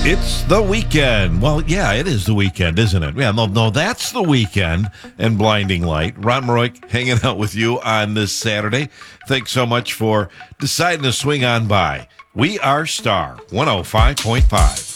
It's the weekend. Well, yeah, it is the weekend, isn't it? Yeah, no, that's the weekend and Blinding Light. Ron Maroik hanging out with you on this Saturday. Thanks so much for deciding to swing on by. We are Star 105.5.